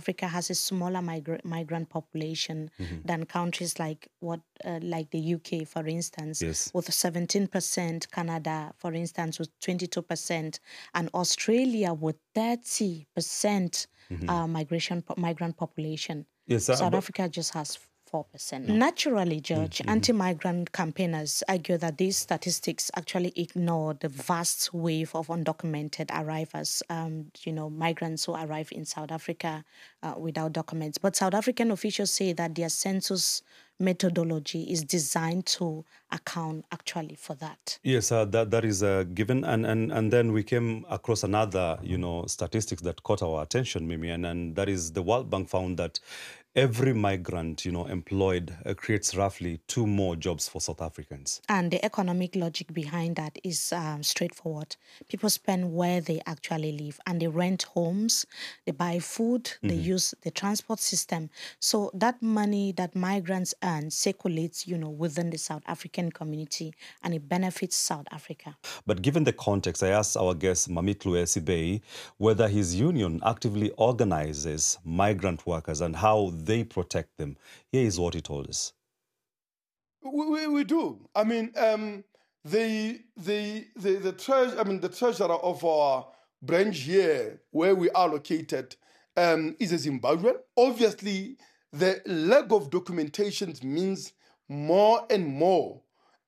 Africa has a smaller migrant population than countries like like the UK, for instance, Yes. with 17%, Canada, for instance, with 22%, and Australia with 30% migrant population. Yes, South Africa just has 4%. Naturally, George, anti-migrant campaigners argue that these statistics actually ignore the vast wave of undocumented arrivals, migrants who arrive in South Africa without documents. But South African officials say that their census methodology is designed to account actually for that. Yes, that is given, and then we came across another, statistics that caught our attention, Mimi, and that is the World Bank found that every migrant, employed creates roughly 2 more jobs for South Africans. And the economic logic behind that is straightforward. People spend where they actually live, and they rent homes, they buy food, they use the transport system. So that money that migrants earn circulates, within the South African community, and it benefits South Africa. But given the context, I asked our guest, Mamitlu Esibei, whether his union actively organizes migrant workers and how they protect them. Here is what he told us. We do. I mean, the treasurer of our branch here, where we are located, is a Zimbabwean. Obviously, the lack of documentation means more and more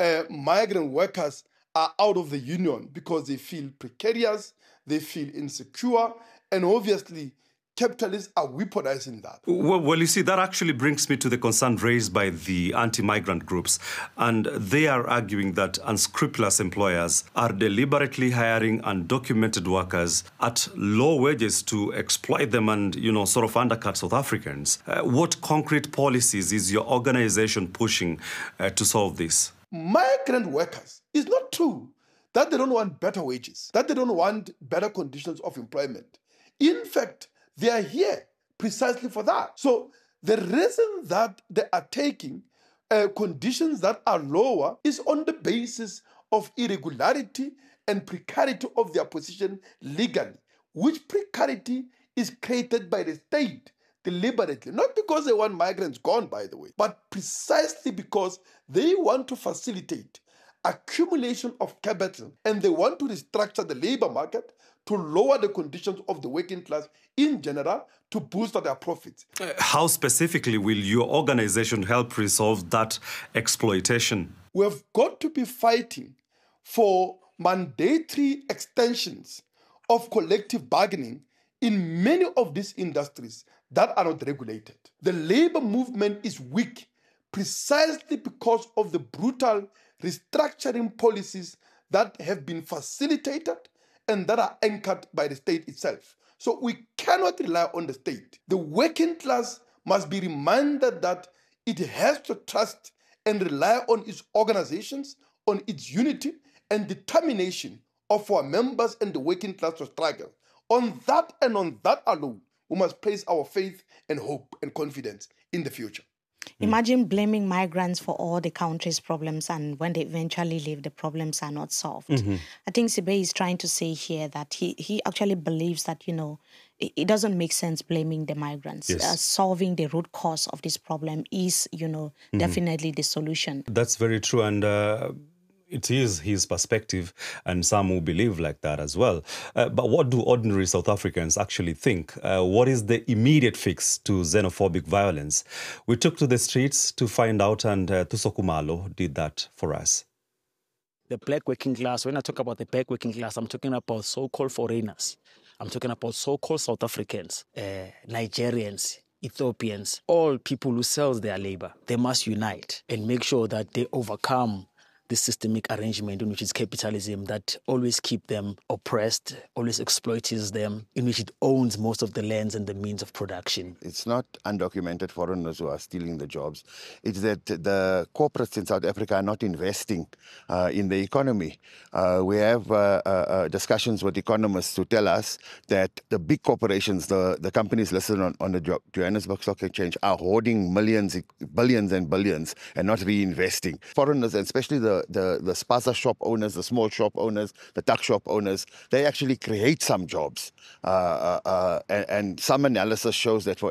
migrant workers are out of the union because they feel precarious, they feel insecure, and obviously capitalists are weaponizing that. Well, you see, that actually brings me to the concern raised by the anti-migrant groups. And they are arguing that unscrupulous employers are deliberately hiring undocumented workers at low wages to exploit them and, sort of undercut South Africans. What concrete policies is your organization pushing to solve this? Migrant workers, it's not true that they don't want better wages, that they don't want better conditions of employment. In fact, they are here precisely for that. So the reason that they are taking conditions that are lower is on the basis of irregularity and precarity of their position legally, which precarity is created by the state deliberately, not because they want migrants gone, by the way, but precisely because they want to facilitate accumulation of capital and they want to restructure the labor market to lower the conditions of the working class in general to boost their profits. How specifically will your organization help resolve that exploitation? We've got to be fighting for mandatory extensions of collective bargaining in many of these industries that are not regulated. The labor movement is weak precisely because of the brutal restructuring policies that have been facilitated and that are anchored by the state itself. So we cannot rely on the state. The working class must be reminded that it has to trust and rely on its organizations, on its unity and determination of our members and the working class to struggle. On that and on that alone, we must place our faith and hope and confidence in the future. Imagine blaming migrants for all the country's problems, and when they eventually leave, the problems are not solved. I think Sibei is trying to say here that he actually believes that, it doesn't make sense blaming the migrants. Yes. Solving the root cause of this problem is, definitely the solution. That's very true. And it is his perspective, and some will believe like that as well. But what do ordinary South Africans actually think? What is the immediate fix to xenophobic violence? We took to the streets to find out, and Thuso Khumalo did that for us. The black working class, when I talk about the black working class, I'm talking about so-called foreigners. I'm talking about so-called South Africans, Nigerians, Ethiopians, all people who sell their labor. They must unite and make sure that they overcome this systemic arrangement in which is capitalism that always keep them oppressed, always exploits them, in which it owns most of the lands and the means of production. It's not undocumented foreigners who are stealing the jobs. It's that the corporates in South Africa are not investing in the economy. We have discussions with economists who tell us that the big corporations, the companies listed on the Johannesburg Stock Exchange, are hoarding billions and billions and not reinvesting. Foreigners, and especially the spaza shop owners, the small shop owners, the tuck shop owners, they actually create some jobs. And some analysis shows that for